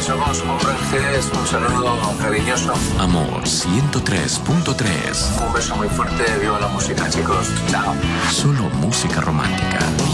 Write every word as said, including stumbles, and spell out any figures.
somos Converges, un saludo cariñoso. Amor ciento tres punto tres. Un beso muy fuerte, viva la música, chicos. Chao. Solo música romántica.